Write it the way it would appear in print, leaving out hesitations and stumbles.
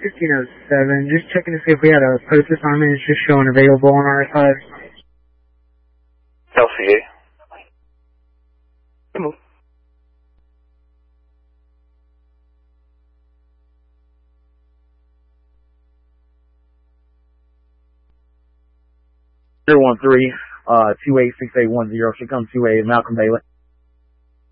1507, just checking to see if we had a post assignment. It's just showing available on our side. LCA. Come on. Zero 13, 286810, should come to a Malcolm Bailey.